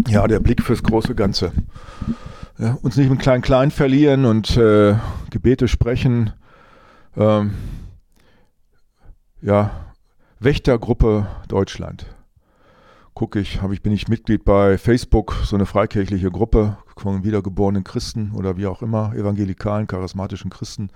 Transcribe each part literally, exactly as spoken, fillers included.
Ja, der Blick fürs große Ganze. Ja, uns nicht im Klein-Klein verlieren und äh, Gebete sprechen. Ähm, ja, Wächtergruppe Deutschland. Gucke ich, hab ich, bin ich Mitglied bei Facebook, so eine freikirchliche Gruppe von wiedergeborenen Christen oder wie auch immer, evangelikalen, charismatischen Christen.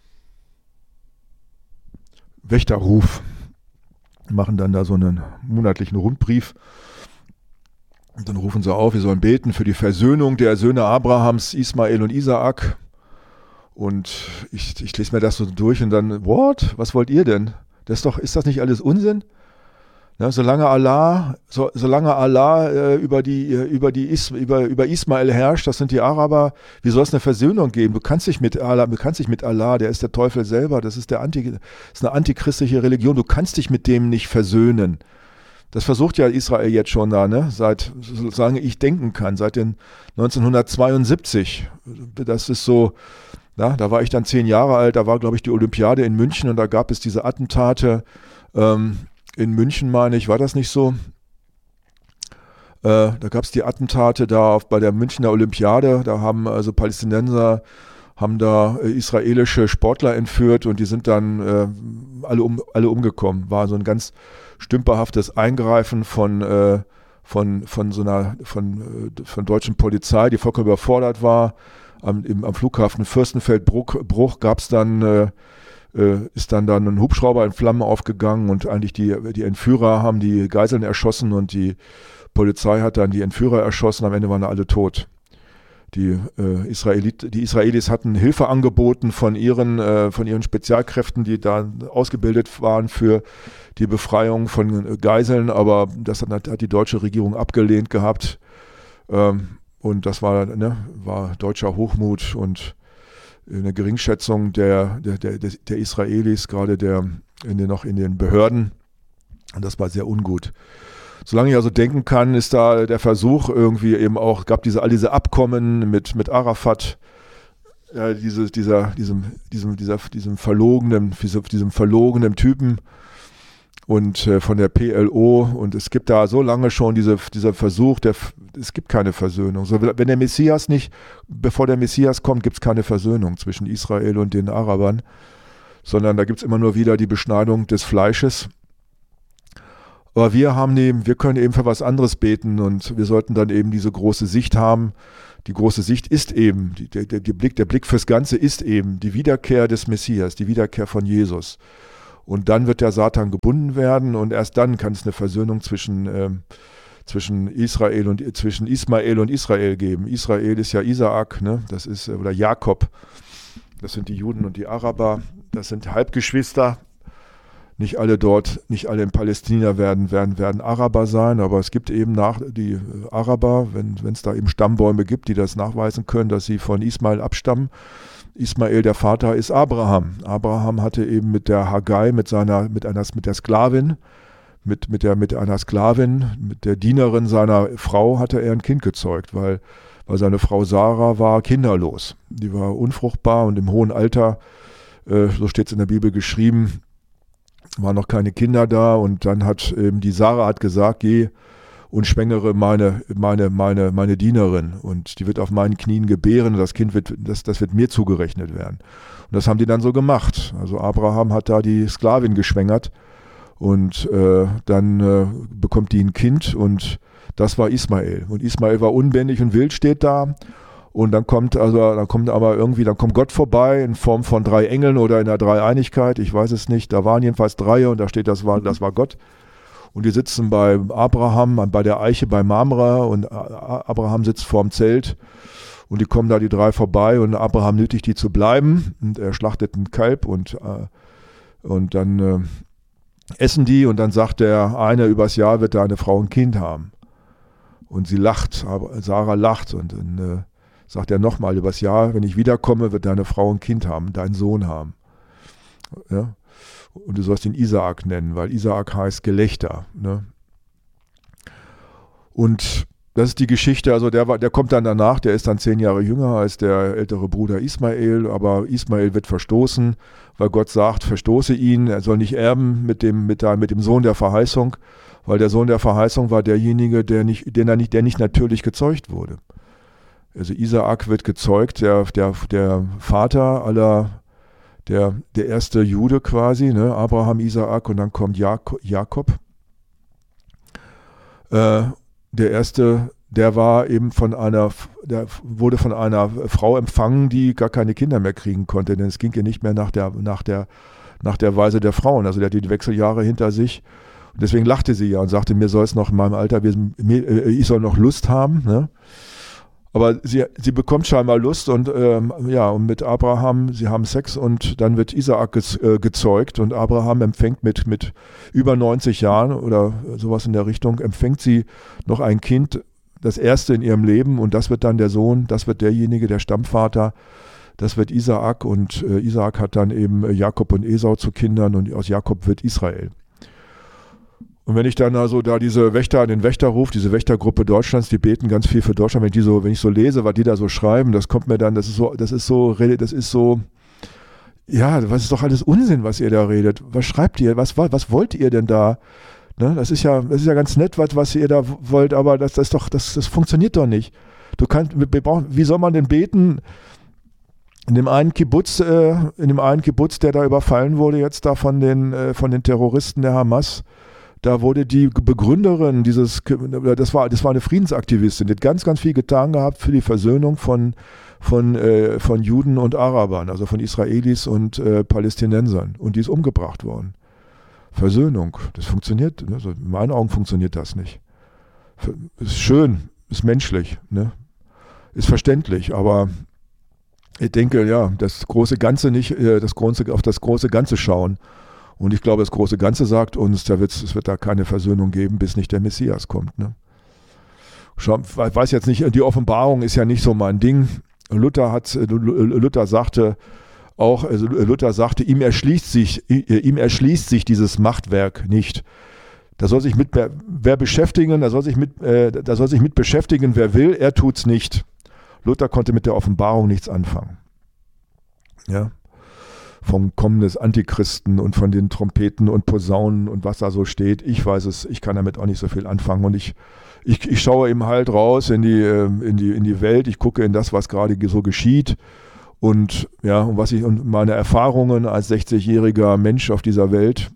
Wächterruf. Machen dann da so einen monatlichen Rundbrief. Und dann rufen sie auf, wir sollen beten für die Versöhnung der Söhne Abrahams, Ismael und Isaak. Und ich, ich lese mir das so durch und dann, what? Was wollt ihr denn? Das ist doch, ist das nicht alles Unsinn? Ja, solange Allah, so, solange Allah äh, über, die, äh, über, die Is, über, über Ismael herrscht, das sind die Araber, wie soll es eine Versöhnung geben? Du kannst dich mit Allah, du kannst dich mit Allah, der ist der Teufel selber, das ist, der Anti, das ist eine antichristliche Religion, du kannst dich mit dem nicht versöhnen. Das versucht ja Israel jetzt schon da, ne? Seit, solange ich denken kann, seit den neunzehnhundertzweiundsiebzig. Das ist so, ja, da war ich dann zehn Jahre alt, da war, glaube ich, die Olympiade in München und da gab es diese Attentate ähm, in München, meine ich, war das nicht so? Äh, da gab es die Attentate da auf, bei der Münchner Olympiade, da haben also Palästinenser haben da äh, israelische Sportler entführt und die sind dann äh, alle, um, alle umgekommen. War so ein ganz stümperhaftes Eingreifen von, äh, von, von so einer von, äh, von deutschen Polizei, die vollkommen überfordert war. Am, im, am Flughafen Fürstenfeldbruch gab es dann, äh, äh, ist dann, dann ein Hubschrauber in Flammen aufgegangen und eigentlich die, die Entführer haben die Geiseln erschossen und die Polizei hat dann die Entführer erschossen, am Ende waren alle tot. Die, äh, Israelit, die Israelis hatten Hilfe angeboten von ihren, äh, von ihren Spezialkräften, die da ausgebildet waren für die Befreiung von Geiseln, aber das hat, hat die deutsche Regierung abgelehnt gehabt. Ähm, und das war, ne, war deutscher Hochmut und eine Geringschätzung der, der, der, der Israelis, gerade der, in den, noch in den Behörden. Und das war sehr ungut. Solange ich also denken kann, ist da der Versuch irgendwie eben auch, gab diese all diese Abkommen mit, mit Arafat, ja, diese, dieser, diesem, diesem, dieser, diesem verlogenen, diesem verlogenen Typen und äh, von der P L O und es gibt da so lange schon diese, dieser Versuch, der, es gibt keine Versöhnung. So, wenn der Messias nicht, bevor der Messias kommt, gibt es keine Versöhnung zwischen Israel und den Arabern, sondern da gibt es immer nur wieder die Beschneidung des Fleisches. Aber wir haben eben, wir können eben für was anderes beten und wir sollten dann eben diese große Sicht haben. Die große Sicht ist eben, die, der, der, Blick, der Blick fürs Ganze ist eben die Wiederkehr des Messias, die Wiederkehr von Jesus. Und dann wird der Satan gebunden werden und erst dann kann es eine Versöhnung zwischen, ähm, zwischen Israel und zwischen Ismael und Israel geben. Israel ist ja Isaak, ne? Das ist, oder Jakob. Das sind die Juden und die Araber. Das sind Halbgeschwister. Nicht alle dort, nicht alle in Palästina werden, werden, werden Araber sein, aber es gibt eben nach die Araber, wenn es da eben Stammbäume gibt, die das nachweisen können, dass sie von Ismael abstammen. Ismael, der Vater, ist Abraham. Abraham hatte eben mit der Haggai, mit seiner, mit einer, mit der Sklavin, mit, mit der, mit einer Sklavin, mit der Dienerin seiner Frau hatte er ein Kind gezeugt, weil, weil seine Frau Sarah war kinderlos. Die war unfruchtbar und im hohen Alter, äh, so steht es in der Bibel geschrieben, waren noch keine Kinder da und dann hat eben die Sarah hat gesagt, geh und schwängere meine, meine, meine, meine Dienerin und die wird auf meinen Knien gebären und das Kind wird, das, das wird mir zugerechnet werden. Und das haben die dann so gemacht. Also Abraham hat da die Sklavin geschwängert und äh, dann äh, bekommt die ein Kind und das war Ismael. Und Ismael war unbändig und wild, steht da. Und dann kommt also, dann kommt aber irgendwie, dann kommt Gott vorbei in Form von drei Engeln oder in der Dreieinigkeit, ich weiß es nicht. Da waren jedenfalls drei und da steht, das war, das war Gott. Und die sitzen bei Abraham, bei der Eiche bei Mamre und Abraham sitzt vorm Zelt und die kommen da die drei vorbei und Abraham nötigt die zu bleiben und er schlachtet ein Kalb und, und dann äh, essen die und dann sagt der eine, übers Jahr wird da eine Frau ein Kind haben. Und sie lacht, Sarah lacht und dann äh, sagt er nochmal, übers Jahr, wenn ich wiederkomme, wird deine Frau ein Kind haben, deinen Sohn haben. Ja? Und du sollst ihn Isaak nennen, weil Isaak heißt Gelächter. Ne? Und Das ist die Geschichte, also der, war, der kommt dann danach, der ist dann zehn Jahre jünger als der ältere Bruder Ismael, aber Ismael wird verstoßen, weil Gott sagt, verstoße ihn, er soll nicht erben mit dem, mit der, mit dem Sohn der Verheißung, weil der Sohn der Verheißung war derjenige, der nicht, der nicht, der nicht natürlich gezeugt wurde. Also Isaak wird gezeugt, der, der, der Vater aller, der, der erste Jude quasi, ne? Abraham, Isaak, und dann kommt Jak- Jakob. Äh, Der erste, der war eben von einer, der wurde von einer Frau empfangen, die gar keine Kinder mehr kriegen konnte, denn es ging ihr nicht mehr nach der, nach der, nach der Weise der Frauen. Also der hat die Wechseljahre hinter sich. Und deswegen lachte sie ja und sagte, mir soll es noch in meinem Alter, ich soll noch Lust haben. Ne? Aber sie, sie bekommt scheinbar Lust und ähm, ja, und mit Abraham, sie haben Sex und dann wird Isaak ge, äh, gezeugt und Abraham empfängt mit, mit über neunzig Jahren oder sowas in der Richtung, empfängt sie noch ein Kind, das erste in ihrem Leben, und das wird dann der Sohn, das wird derjenige, der Stammvater, das wird Isaak, und äh, Isaak hat dann eben Jakob und Esau zu Kindern und aus Jakob wird Israel. Und wenn ich dann also da diese Wächter, den Wächterruf, diese Wächtergruppe Deutschlands, die beten ganz viel für Deutschland, wenn ich, die so, wenn ich so lese, was die da so schreiben, das kommt mir dann, das ist so, das ist so, das ist so, ja, das ist doch alles Unsinn, was ihr da redet. Was schreibt ihr? Was, was wollt ihr denn da? Ne? Das ist ja, das ist ja ganz nett, was, was ihr da wollt, aber das, das ist doch, das, das funktioniert doch nicht. Du kannst, wir brauchen, wie soll man denn beten? In dem einen Kibbutz, äh, in dem einen Kibbutz, der da überfallen wurde jetzt da von den, äh, von den Terroristen der Hamas, da wurde die Begründerin dieses, das war, das war eine Friedensaktivistin, die hat ganz, ganz viel getan gehabt für die Versöhnung von, von, äh, von Juden und Arabern, also von Israelis und äh, Palästinensern. Und die ist umgebracht worden. Versöhnung, das funktioniert, ne? Also in meinen Augen funktioniert das nicht. Ist schön, ist menschlich, ne? Ist verständlich, aber ich denke, ja, das große Ganze nicht, äh, das große, auf das große Ganze schauen. Und ich glaube, das große Ganze sagt uns, da wird's, es wird da keine Versöhnung geben, bis nicht der Messias kommt. Ne? Ich weiß jetzt nicht, die Offenbarung ist ja nicht so mein Ding. Luther hat, Luther sagte auch, also Luther sagte, ihm erschließt sich, ihm erschließt sich dieses Machtwerk nicht. Da soll sich mit, wer beschäftigen, da soll sich mit, äh, da soll sich mit beschäftigen, wer will, er tut's nicht. Luther konnte mit der Offenbarung nichts anfangen. Ja. Vom Kommen des Antichristen und von den Trompeten und Posaunen und was da so steht. Ich weiß es, ich kann damit auch nicht so viel anfangen. Und ich, ich, ich schaue eben halt raus in die, in die, in die Welt, ich gucke in das, was gerade so geschieht. Und ja, und was ich, und meine Erfahrungen als sechzigjähriger Mensch auf dieser Welt.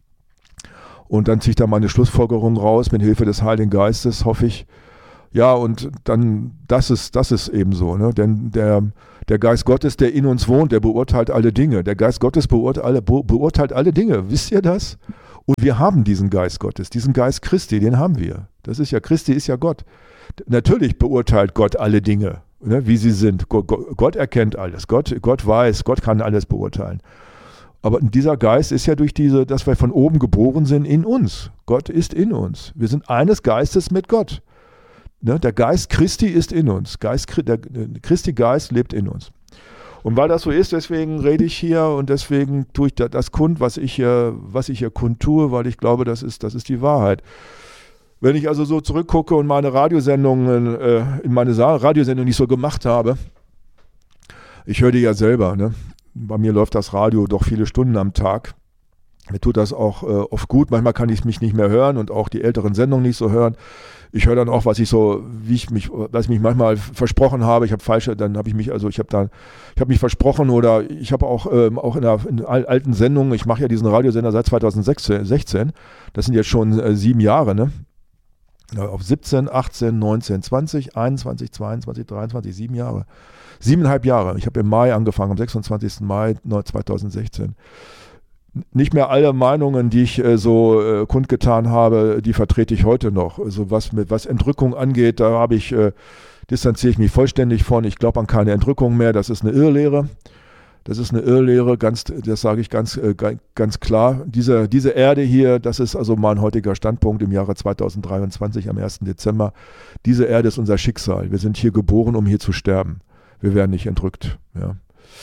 Und dann ziehe ich da meine Schlussfolgerung raus, mit Hilfe des Heiligen Geistes, hoffe ich. Ja, und dann, das ist, das ist eben so, ne? Denn der, der Geist Gottes, der in uns wohnt, der beurteilt alle Dinge. Der Geist Gottes beurteilt alle, beurteilt alle Dinge. Wisst ihr das? Und wir haben diesen Geist Gottes, diesen Geist Christi, den haben wir. Das ist ja, Christi ist ja Gott. Natürlich beurteilt Gott alle Dinge, ne, wie sie sind. Gott, Gott erkennt alles. Gott, Gott weiß, Gott kann alles beurteilen. Aber dieser Geist ist ja durch diese, dass wir von oben geboren sind, in uns. Gott ist in uns. Wir sind eines Geistes mit Gott. Ne, der Geist Christi ist in uns. Geist, der Christi Geist lebt in uns. Und weil das so ist, deswegen rede ich hier und deswegen tue ich das kund, was ich hier, was ich hier kund tue, weil ich glaube, das ist, das ist die Wahrheit. Wenn ich also so zurückgucke und meine Radiosendungen, äh, in meine Sa- Radiosendung nicht so gemacht habe, ich höre die ja selber, ne? Bei mir läuft das Radio doch viele Stunden am Tag. Mir tut das auch äh, oft gut. Manchmal kann ich mich nicht mehr hören und auch die älteren Sendungen nicht so hören. Ich höre dann auch, was ich so, wie ich mich, was ich mich manchmal versprochen habe. Ich habe falsche, dann habe ich mich, also ich habe dann, ich habe mich versprochen oder ich habe auch, ähm, auch in, der, in alten Sendungen, ich mache ja diesen Radiosender seit zweitausendsechzehn, das sind jetzt schon äh, sieben Jahre, ne? Auf siebzehn, achtzehn, neunzehn, zwanzig, einundzwanzig, zweiundzwanzig, dreiundzwanzig, sieben Jahre. Siebeneinhalb Jahre. Ich habe im Mai angefangen, am sechsundzwanzigsten Mai zweitausendsechzehn. Nicht mehr alle Meinungen, die ich äh, so äh, kundgetan habe, die vertrete ich heute noch. Also was mit was Entrückung angeht, da habe ich, äh, distanziere ich mich vollständig von. Ich glaube an keine Entrückung mehr. Das ist eine Irrlehre. Das ist eine Irrlehre, ganz, das sage ich ganz, äh, ganz klar. Diese, diese Erde hier, das ist also mein heutiger Standpunkt im Jahre zweitausenddreiundzwanzig, am ersten Dezember. Diese Erde ist unser Schicksal. Wir sind hier geboren, um hier zu sterben. Wir werden nicht entrückt. Ja.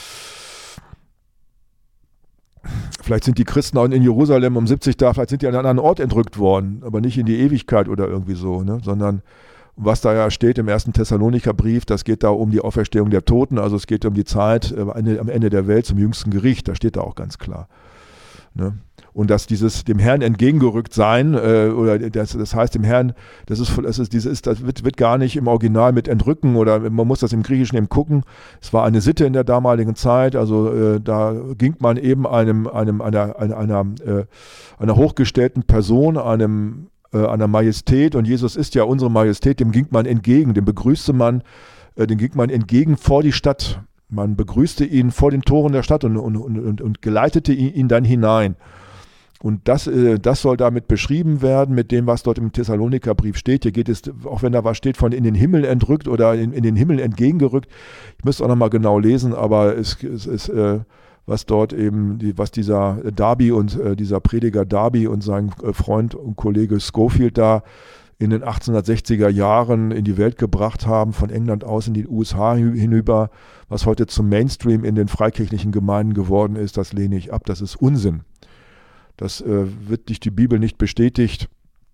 Vielleicht sind die Christen auch in Jerusalem um siebzig da, vielleicht sind die an einen anderen Ort entrückt worden, aber nicht in die Ewigkeit oder irgendwie so, ne? Sondern was da ja steht im ersten Thessalonikerbrief, das geht da um die Auferstehung der Toten, also es geht um die Zeit äh, am Ende der Welt zum jüngsten Gericht, da steht da auch ganz klar. Ne? Und dass dieses dem Herrn entgegengerückt sein, äh, oder das, das heißt dem Herrn, das ist, das ist, dieses ist, das wird, wird gar nicht im Original mit entrücken oder man muss das im Griechischen eben gucken. Es war eine Sitte in der damaligen Zeit, also äh, da ging man eben einem, einem einer, einer, einer, äh, einer hochgestellten Person, einem, äh, einer Majestät, und Jesus ist ja unsere Majestät, dem ging man entgegen, dem begrüßte man, äh, dem ging man entgegen vor die Stadt. Man begrüßte ihn vor den Toren der Stadt und, und, und, und geleitete ihn, ihn dann hinein. Und das, äh, das soll damit beschrieben werden, mit dem, was dort im Thessalonikerbrief steht. Hier geht es, auch wenn da was steht, von in den Himmel entrückt oder in, in den Himmel entgegengerückt. Ich müsste auch nochmal genau lesen, aber es ist, äh, was dort eben, die, was dieser Darby und äh, dieser Prediger Darby und sein äh, Freund und Kollege Scofield da in den achtzehnhundertsechziger Jahren in die Welt gebracht haben, von England aus in die U S A hinüber, was heute zum Mainstream in den freikirchlichen Gemeinden geworden ist, das lehne ich ab, das ist Unsinn. Das äh, wird durch die Bibel nicht bestätigt.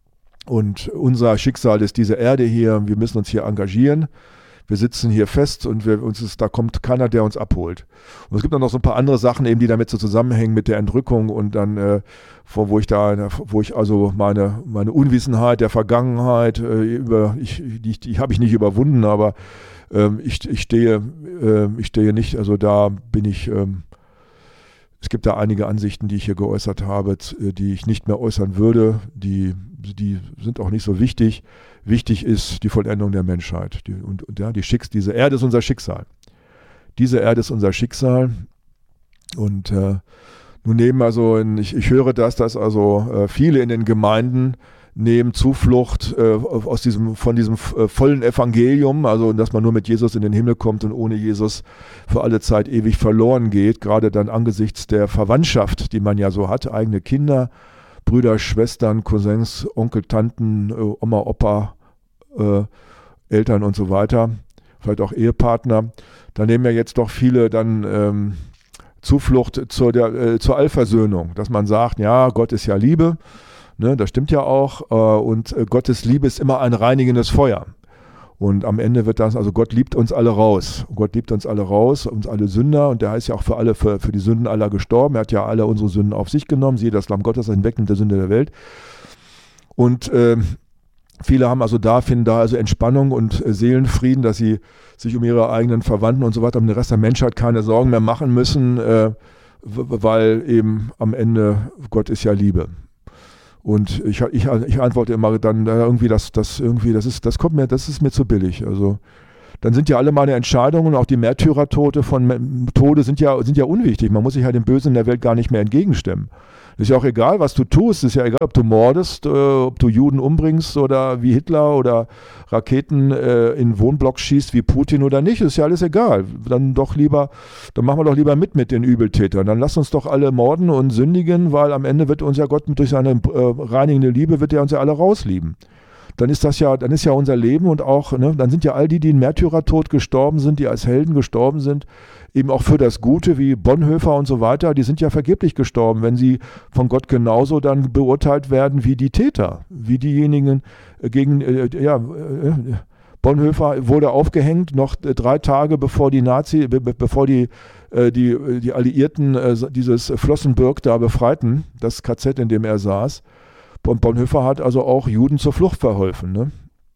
Und unser Schicksal ist diese Erde hier. Wir müssen uns hier engagieren. Wir sitzen hier fest und wir, uns ist, da kommt keiner, der uns abholt. Und es gibt dann noch so ein paar andere Sachen, eben, die damit so zusammenhängen mit der Entrückung und dann, äh, wo, wo ich da, wo ich also meine, meine Unwissenheit der Vergangenheit äh, über, ich, die, die habe ich nicht überwunden, aber ähm, ich, ich stehe, äh, ich stehe nicht, also da bin ich. Ähm, Es gibt da einige Ansichten, die ich hier geäußert habe, die ich nicht mehr äußern würde. Die, die sind auch nicht so wichtig. Wichtig ist die Vollendung der Menschheit. Die, und, und ja, die Schicks, diese Erde ist unser Schicksal. Diese Erde ist unser Schicksal. Und äh, nun nehmen also, in, ich, ich höre das, dass also äh, viele in den Gemeinden nehmen Zuflucht äh, aus diesem, von diesem äh, vollen Evangelium, also dass man nur mit Jesus in den Himmel kommt und ohne Jesus für alle Zeit ewig verloren geht, gerade dann angesichts der Verwandtschaft, die man ja so hat, eigene Kinder, Brüder, Schwestern, Cousins, Onkel, Tanten, äh, Oma, Opa, äh, Eltern und so weiter, vielleicht auch Ehepartner. Da nehmen ja jetzt doch viele dann ähm, Zuflucht zur, der, äh, zur Allversöhnung, dass man sagt, ja, Gott ist ja Liebe. Ne, das stimmt ja auch, äh, und äh, Gottes Liebe ist immer ein reinigendes Feuer. Und am Ende wird das, also Gott liebt uns alle raus. Gott liebt uns alle raus, uns alle Sünder, und der ist ja auch für alle, für, für die Sünden aller gestorben. Er hat ja alle unsere Sünden auf sich genommen. Siehe, das Lamm Gottes, das hinwegnimmt der Sünde der Welt. Und äh, viele haben also da, finden da also Entspannung und äh, Seelenfrieden, dass sie sich um ihre eigenen Verwandten und so weiter, um den Rest der Menschheit keine Sorgen mehr machen müssen, äh, weil eben am Ende Gott ist ja Liebe. Und ich, ich, ich antworte immer dann irgendwie, das, das irgendwie, das ist, das kommt mir, das ist mir zu billig. Also dann sind ja alle meine Entscheidungen, auch die Märtyrertote von Tode sind ja, sind ja unwichtig. Man muss sich ja dem Bösen in der Welt gar nicht mehr entgegenstemmen. Ist ja auch egal, was du tust. Ist ja egal, ob du mordest, äh, ob du Juden umbringst oder wie Hitler oder Raketen äh, in Wohnblocks schießt wie Putin oder nicht. Ist ja alles egal. Dann doch lieber, dann machen wir doch lieber mit mit den Übeltätern. Dann lass uns doch alle morden und sündigen, weil am Ende wird uns ja Gott durch seine äh, reinigende Liebe wird er uns ja alle rauslieben. Dann ist das ja, dann ist ja unser Leben und auch, ne, dann sind ja all die, die in Märtyrertod gestorben sind, die als Helden gestorben sind, eben auch für das Gute, wie Bonhoeffer und so weiter, die sind ja vergeblich gestorben, wenn sie von Gott genauso dann beurteilt werden wie die Täter, wie diejenigen gegen, äh, ja, äh, Bonhoeffer wurde aufgehängt, noch drei Tage bevor die Nazi, be, bevor die, äh, die, die Alliierten äh, dieses Flossenbürg da befreiten, das K Z, in dem er saß. Und Bonhoeffer hat also auch Juden zur Flucht verholfen, ne?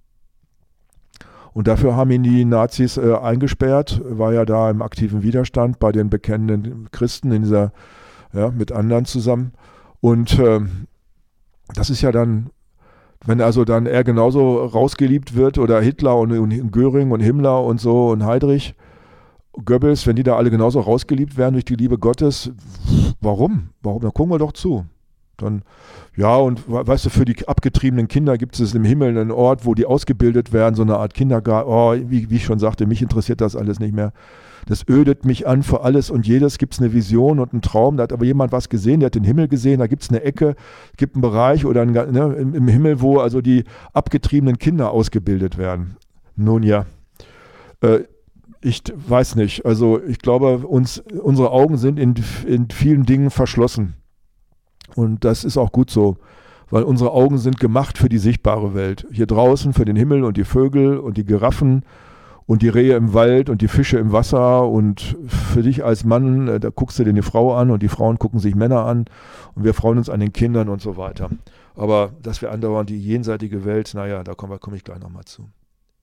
Und dafür haben ihn die Nazis äh, eingesperrt, war ja da im aktiven Widerstand bei den bekennenden Christen in dieser, ja, mit anderen zusammen. Und äh, das ist ja dann, wenn also dann er genauso rausgeliebt wird oder Hitler und, und Göring und Himmler und so und Heydrich, Goebbels, wenn die da alle genauso rausgeliebt werden durch die Liebe Gottes, warum? Warum? Da gucken wir doch zu. Dann, ja, und weißt du, für die abgetriebenen Kinder gibt es im Himmel einen Ort, wo die ausgebildet werden, so eine Art Kindergarten. Oh, wie, wie ich schon sagte, mich interessiert das alles nicht mehr. Das ödet mich an für alles und jedes. Gibt es eine Vision und einen Traum, da hat aber jemand was gesehen, der hat den Himmel gesehen, da gibt es eine Ecke, gibt einen Bereich oder ein, ne, im, im Himmel, wo also die abgetriebenen Kinder ausgebildet werden. Nun ja, äh, ich weiß nicht, also ich glaube, uns, unsere Augen sind in, in vielen Dingen verschlossen. Und das ist auch gut so, weil unsere Augen sind gemacht für die sichtbare Welt. Hier draußen für den Himmel und die Vögel und die Giraffen und die Rehe im Wald und die Fische im Wasser, und für dich als Mann, äh, da guckst du dir eine Frau an und die Frauen gucken sich Männer an und wir freuen uns an den Kindern und so weiter. Aber dass wir andauernd die jenseitige Welt, naja, da komme komm ich gleich nochmal zu.